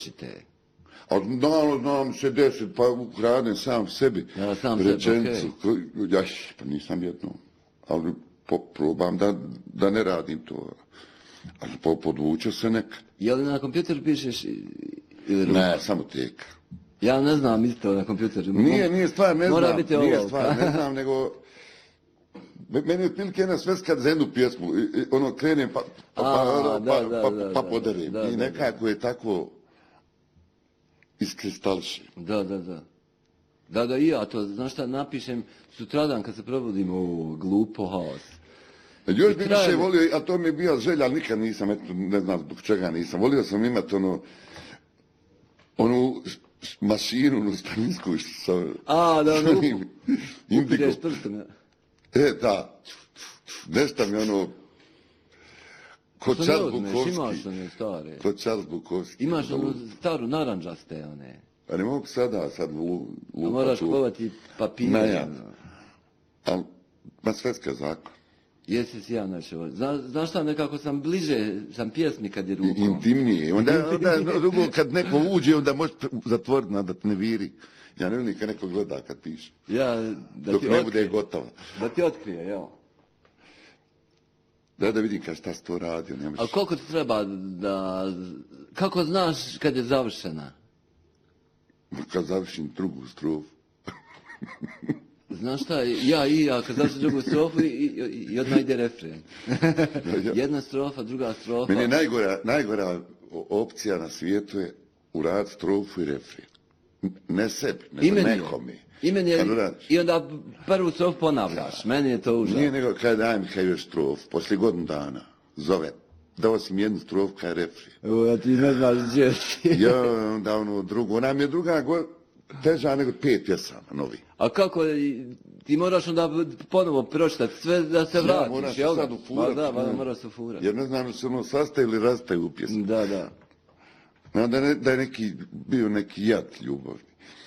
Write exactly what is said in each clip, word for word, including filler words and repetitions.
te. A znam, znam se deset, pa ukradem sam sebi Ja, sam rečenicu. sebi, Okay. Ja, pa nisam jedno, ali po, probam da, da ne radim to. Ali po, podvuče se nekad. Je li na kompjuteru pišeš ili rukom? Ne, samo tek. Ja ne znam isto na kompjuteru. Nije, nije stvar, ne Mora znam, biti nije olovka. stvar, ne znam, nego... Meni je prilike jedna sveska za jednu pjesmu, i, i, ono krenem pa, pa, A, pa, pa, da, da, pa, da, pa da, podarim. da, I da, nekako je tako iskristališe. Da, da, da. Da, da, i ja to, znaš šta, napišem sutradan kad se probudim, o, glupo haos. Još bi traje- više volio, a to mi je bila želja, ali nikad nisam, eto, ne znam zbog čega nisam. Volio sam imati ono, onu s- mašinu, onu staninsku, sa A, da, sa ono, onim indigo. upireš prstom. E, da, nešto mi ono, ko Što ne Charles uzmeš, Bukovski. imaš one stare. Ko Charles Bukovski. Imaš onu staru naranđaste, one. A ne mogu sada, sad lu, A lupa moraš tu. kupovati papire. Najad. ono. Ali, ma svetska zakon. Jesi si ja našao. Zna, znaš šta, nekako sam bliže, sam pjesmi kad je I- rukom. Intimnije. Onda, onda drugo, kad neko uđe, onda može zatvoriti, da te ne viri. Ja ne vidim kad neko gleda kad piše. Ja, da Dok ti ne bude otkrije. gotova. Da ti otkrije, jel? Da, da vidim kad šta si to radio. Ne A možeš. koliko ti treba da... Kako znaš kad je završena? Kad završim drugu strofu. Znaš šta, ja i ja, kad završim drugu strofu i, i, i odmah ide refren. Jedna strofa, druga strofa. Meni je najgora, najgora o- opcija na svijetu je uraditi strofu i refren. Ne sebi, nego I meni je. nekome. I meni je, Kad uradiš. i onda prvu strofu ponavljaš. Meni je to užasno. Nije nego kaj daj mi kaj još strofu, poslije godinu dana, zove. Dao sam jednu strofu kaj refren. Evo, ja ti ne znaš gdje si. Ja onda onu drugu, ona mi je druga go, teža nego pet pjesama, novi. A kako, i- ti moraš onda ponovo pročitati sve da se Ja, vratiš, moram se jel? sad ufurat, Ma da, ne. ma moraš se ufurati. Jer ne znam da se ono sastaje ili rastaje u pjesmu. Da, da. Znam da, ne, da je neki, bio neki jad ljubavni.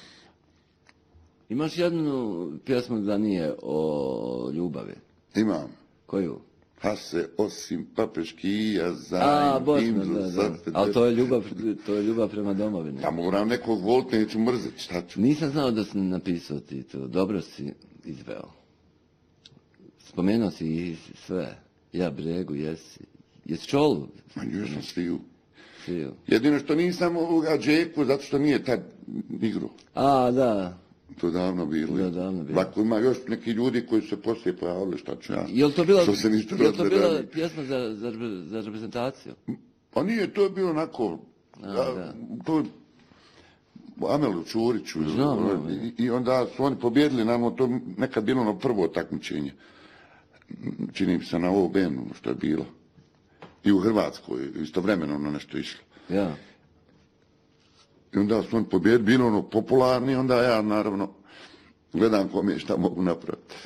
Imaš jednu pjesmu da nije o ljubavi. Imam. Koju? Ha se osim papeškija za A, Bosna, da, da. Ali Ali to je ljubav, to je ljubav prema domovini. Ja moram nekog voliti, neću mrzeti, šta ću? Nisam znao da sam napisao ti to. Dobro si izveo. Spomenuo si i sve. Ja bregu, jesi. Jesi čolu? Ma još sam sviju. Sviju. Jedino što nisam ovoga Džeku, zato što nije tad igru. A, da. To je davno bilo. Da, davno bilo. Ako ima još neki ljudi koji su se poslije pojavili, šta ću ja? Je li to bila, Što se niste je li to rodili bila ranije. pjesma za, za, za reprezentaciju? Pa nije, to je bilo onako, A, a, da. to je Amelu Čuriću. Znam, znam, i, I onda su oni pobjedili nam, to je nekad bilo ono prvo takmičenje. Čini mi se na O B N-u što je bilo. I u Hrvatskoj, istovremeno ono nešto išlo. Ja. I onda su oni pobjedili, bilo ono popularni, onda ja naravno gledam kome šta mogu napraviti.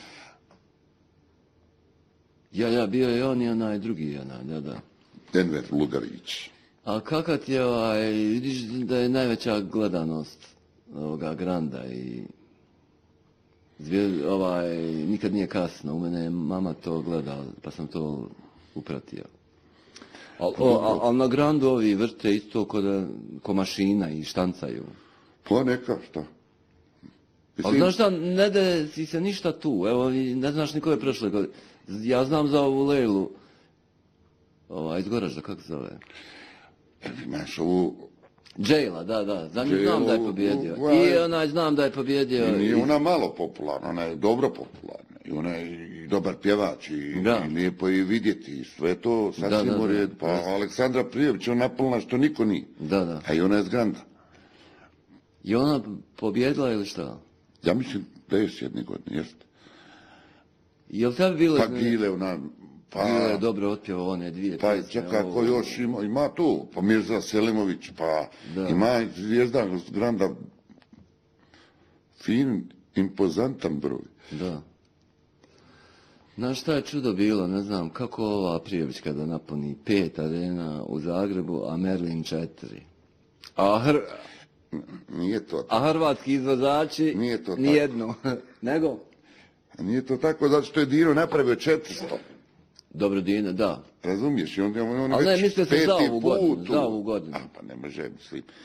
Ja, ja, bio je on i onaj drugi, onaj, da, da. Enver Lugavić. A kakav ti je, ovaj, vidiš da je najveća gledanost ovoga Granda i zvije, ovaj, nikad nije kasno, u mene je mama to gledala, pa sam to upratio. Al, o, al, al na Grandu ovi vrte isto ko, da, ko mašina i štancaju. Pa neka šta. Ali znaš šta, ne desi se ništa tu, evo, i ne znaš ni ko je prošle godine. Ja znam za ovu Lejlu, ova, iz Goražda, kako se zove? Imaš ovu, Džejla, da, da, za nju Džejla, znam da je u- pobjedio. u- I onaj znam da je pobjedio. i nije i- ona malo popularna, ona je dobro popularna. I ona je i dobar pjevač i, Da. i lijepo je vidjeti. I sve to Da, sasvim da, u da. redu. Pa Aleksandra Prijević, ona napunila što niko nije. Da, da. A i ona je z Granda. I ona pobjedila ili šta? Ja mislim da je s jedne godine, jeste. Jel tebi bilo... Pa Gile, ona, pa... Gile je dobro otpjevao one dvije Pa pjesme, čekaj, ovo- ko još ima, ima tu, pa Mirza Selimović, pa Da. ima zvijezda z Granda, fin, impozantan broj. Da. Znaš šta je čudo bilo, ne znam, kako ova Prijević kada napuni pet arena u Zagrebu, a Merlin četiri. A, hr, Nije to tako. a hrvatski izvozači Nije to tako. nijednu. Nego? Nije to tako, zato što je Dino napravio četiristo. Dobro, Dino, da. Razumiješ? I on, on, on Ali ne, već mislio sam peti za ovu put godinu, u- za ovu godinu. A, pa ne može, mislim.